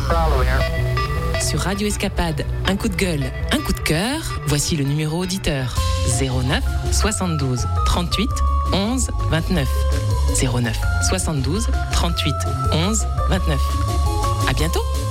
Sur Radio Escapade, un coup de gueule, un coup de cœur, voici le numéro auditeur 09 72 38 11 29. 09 72 38 11 29. À bientôt!